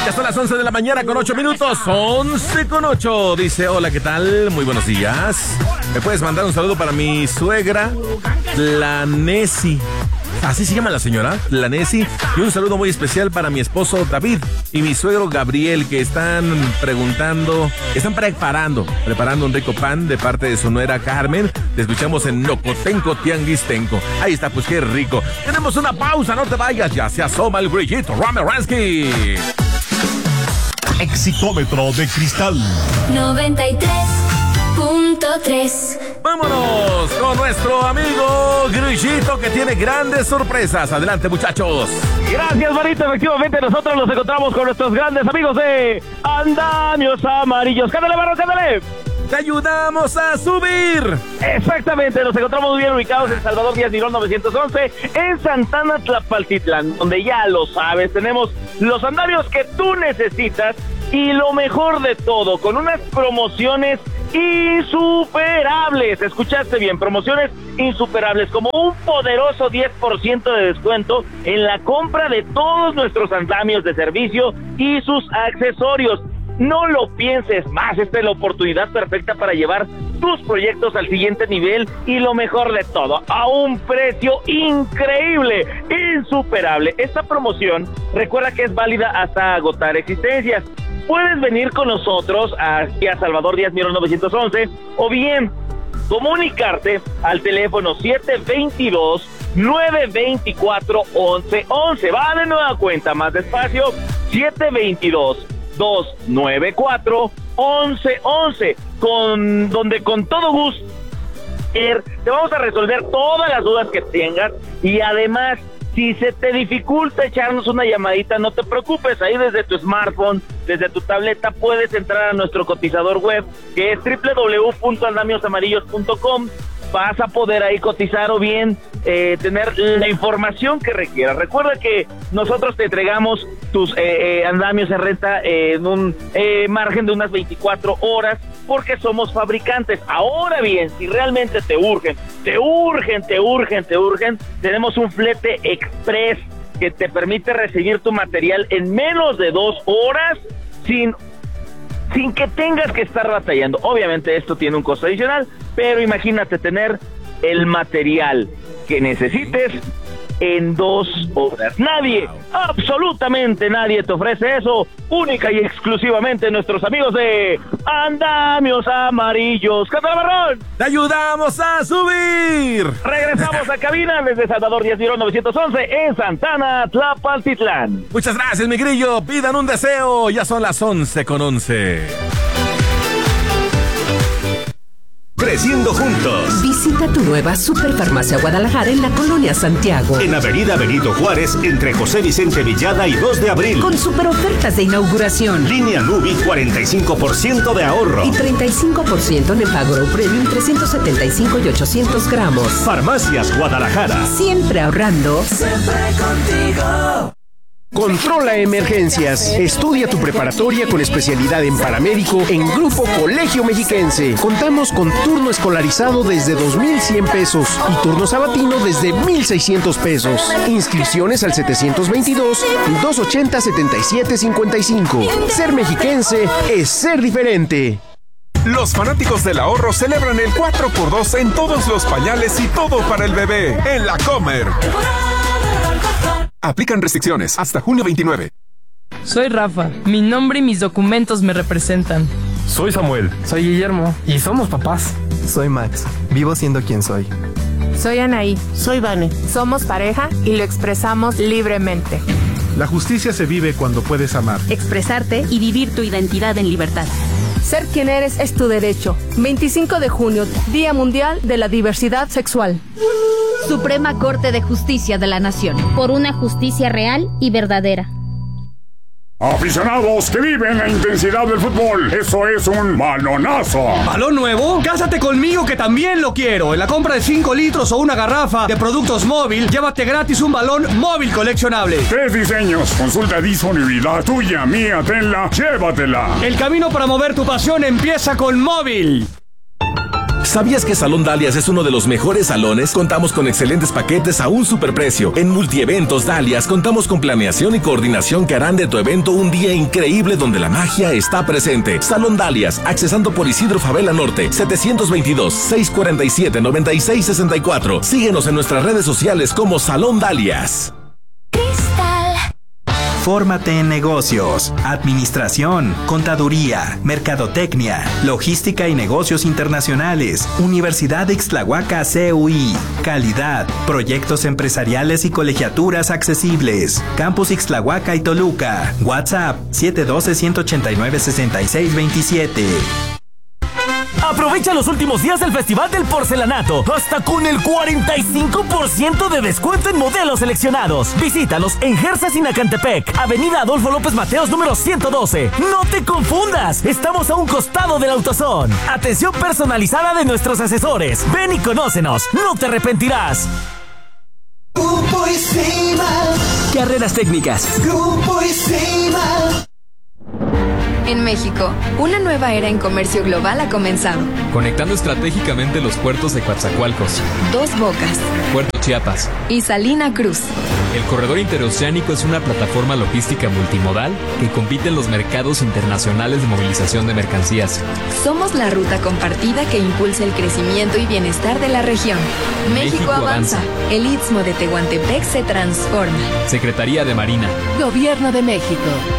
Ya son las 11 de la mañana con 8 minutos. 11 con 8. Dice, hola, ¿qué tal? Muy buenos días. ¿Me puedes mandar un saludo para mi suegra, la Nessie? Así se llama la señora, la Nessie. Y un saludo muy especial para mi esposo David y mi suegro Gabriel, que están preparando un rico pan de parte de su nuera Carmen. Te escuchamos en Nocotenco, Tianguistenco. Ahí está, pues qué rico. Tenemos una pausa, no te vayas, ya se asoma el grillito Rameransky. Exitómetro de cristal 93.3. Vámonos con nuestro amigo Grillito, que tiene grandes sorpresas. Adelante, muchachos. Gracias, Marito. Efectivamente, nosotros nos encontramos con nuestros grandes amigos de Andamios Amarillos. ¡Cándale, Barro, cándale! ¡Te ayudamos a subir! Exactamente, nos encontramos muy bien ubicados en Salvador Díaz Mirón 911, en Santana Tlapaltitlán, donde ya lo sabes, tenemos los andamios que tú necesitas y lo mejor de todo, con unas promociones insuperables. Escuchaste bien, promociones insuperables, como un poderoso 10% de descuento en la compra de todos nuestros andamios de servicio y sus accesorios. No lo pienses más, esta es la oportunidad perfecta para llevar tus proyectos al siguiente nivel y lo mejor de todo, a un precio increíble, insuperable. Esta promoción, recuerda que es válida hasta agotar existencias. Puedes venir con nosotros aquí a Salvador Díaz Mirón 911 o bien comunicarte al teléfono 722-924-1111. Va de nueva cuenta, más despacio, 722-294-1111, donde con todo gusto te vamos a resolver todas las dudas que tengas y además, si se te dificulta echarnos una llamadita, no te preocupes, ahí desde tu smartphone, desde tu tableta, puedes entrar a nuestro cotizador web, que es www.andamiosamarillos.com. Vas a poder ahí cotizar o bien tener la información que requieras. Recuerda que nosotros te entregamos tus andamios en renta en un margen de unas 24 horas, porque somos fabricantes. Ahora bien, si realmente te urgen, tenemos un flete express que te permite recibir tu material en menos de 2 horas sin que tengas que estar batallando. Obviamente esto tiene un costo adicional, pero imagínate tener el material que necesites en 2 horas. Nadie, absolutamente nadie te ofrece eso, única y exclusivamente nuestros amigos de Andamios Amarillos. ¡Cántala, Barrón! ¡Te ayudamos a subir! Regresamos a cabina desde Salvador Díaz Mirón 911 en Santana Tlapaltitlán. Muchas gracias, mi grillo. Pidan un deseo. Ya son las 11:11. Creciendo juntos. Visita tu nueva Superfarmacia Guadalajara en la Colonia Santiago. En Avenida Benito Juárez, entre José Vicente Villada y 2 de abril. Con super ofertas de inauguración. Línea Nubi, 45% de ahorro. Y 35% en Empagro Premium 375 y 800 gramos. Farmacias Guadalajara. Siempre ahorrando. Siempre contigo. Controla emergencias. Estudia tu preparatoria con especialidad en paramédico en Grupo Colegio Mexiquense. Contamos con turno escolarizado desde 2,100 pesos y turno sabatino desde 1,600 pesos. Inscripciones al 722-280-7755. Ser mexiquense es ser diferente. Los fanáticos del ahorro celebran el 4x2 en todos los pañales y todo para el bebé en La Comer. Aplican restricciones hasta junio 29. Soy Rafa. Mi nombre y mis documentos me representan. Soy Samuel. Soy Guillermo. Y somos papás. Soy Max. Vivo siendo quien soy. Soy Anaí. Soy Vane. Somos pareja y lo expresamos libremente. La justicia se vive cuando puedes amar, expresarte y vivir tu identidad en libertad. Ser quien eres es tu derecho. 25 de junio, Día Mundial de la Diversidad Sexual. Suprema Corte de Justicia de la Nación. Por una justicia real y verdadera. Aficionados que viven la intensidad del fútbol, eso es un balonazo. ¿Balón nuevo? Cásate conmigo que también lo quiero. En la compra de 5 litros o una garrafa de productos móvil, llévate gratis un balón móvil coleccionable. 3 diseños, consulta disponibilidad, tuya, mía, tenla, llévatela. El camino para mover tu pasión empieza con móvil. ¿Sabías que Salón Dalias es uno de los mejores salones? Contamos con excelentes paquetes a un superprecio. En Multieventos Dalias contamos con planeación y coordinación que harán de tu evento un día increíble donde la magia está presente. Salón Dalias, accesando por Isidro Favela Norte, 722-647-9664. Síguenos en nuestras redes sociales como Salón Dalias. Fórmate en negocios, administración, contaduría, mercadotecnia, logística y negocios internacionales. Universidad Ixtlahuaca CUI. Calidad, proyectos empresariales y colegiaturas accesibles. Campus Ixtlahuaca y Toluca. WhatsApp 712-189-6627. Aprovecha los últimos días del Festival del Porcelanato, hasta con el 45% de descuento en modelos seleccionados. Visítalos en Gersa Sinacantepec, Avenida Adolfo López Mateos, número 112. ¡No te confundas! Estamos a un costado del AutoZone. Atención personalizada de nuestros asesores. Ven y conócenos, no te arrepentirás. Grupo Isima. Carreras técnicas. Grupo Isima. En México, una nueva era en comercio global ha comenzado. Conectando estratégicamente los puertos de Coatzacoalcos, Dos Bocas, Puerto Chiapas y Salina Cruz. El corredor interoceánico es una plataforma logística multimodal que compite en los mercados internacionales de movilización de mercancías. Somos la ruta compartida que impulsa el crecimiento y bienestar de la región. México avanza. El Istmo de Tehuantepec se transforma. Secretaría de Marina. Gobierno de México.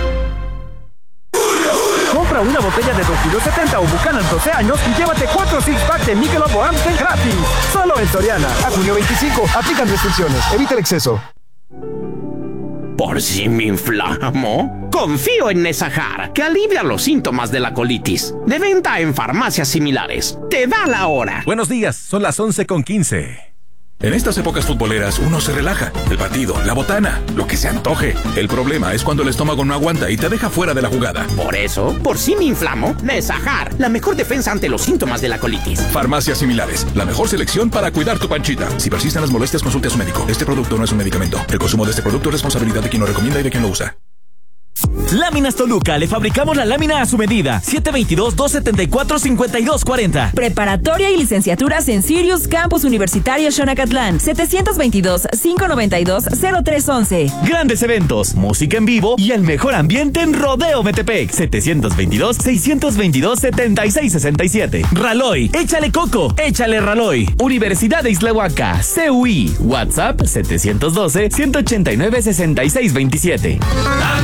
Compra una botella de 2270 o Buchanan 12 años y llévate 4 six-pack de Michelob o Amstel gratis. Solo en Soriana. A junio 25. Aplican restricciones. Evita el exceso. ¿Por si me inflamo? Confío en Nesajar, que alivia los síntomas de la colitis. De venta en farmacias similares. Te da la hora. Buenos días, son las 11:15. En estas épocas futboleras uno se relaja. El partido, la botana, lo que se antoje. El problema es cuando el estómago no aguanta y te deja fuera de la jugada. Por eso, por si me inflamo, Nesajar, la mejor defensa ante los síntomas de la colitis. Farmacias similares, la mejor selección para cuidar tu panchita. Si persisten las molestias, consulte a su médico. Este producto no es un medicamento. El consumo de este producto es responsabilidad de quien lo recomienda y de quien lo usa. Láminas Toluca, le fabricamos la lámina a su medida. 722-274-5240. Preparatoria y licenciaturas en Sirius Campus Universitario Xonacatlán. 722-592-0311. Grandes eventos, música en vivo y el mejor ambiente en Rodeo Metepec. 722-622-7667. Raloy, échale coco, échale Raloy. Universidad de Ixtlahuaca, CUI. WhatsApp 712-189-6627.